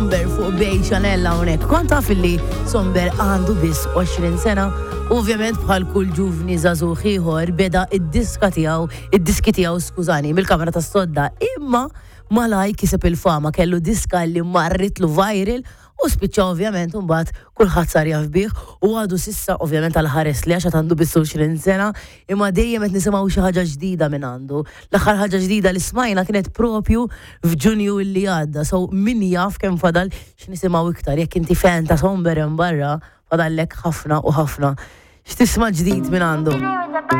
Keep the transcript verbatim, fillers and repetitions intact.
Somber fuq Bej Xanella hawnhekk. Kont taf li Somber għandu biss għoxrin sena. Ovvjament bħal kull ġuvni żagħżugħ ieħor beda id-diska tiegħu, id-diski tiegħu skużani, mill-kamra tas-sodda. Imma malaj kiseb il-fama kellu diska li marritlu viral u spiċċa ovvjament mbagħad kulħadd sar jaf bih u għadu sissa ovvjament għal ħares li għax għandu biss għoxrin sena imma dejjem qed nisimgħu xi ħaġa ġdida minn għandu. L-aħħar ħaġa ġdida li smajna kienet propju f'Ġunju li għadda. So min jaf kemm fadal x'nisimgħu iktar jekk inti fan ta' Somber hemm barra fadallek ħafna u ħafna x'tisma' ġdid minn għandu.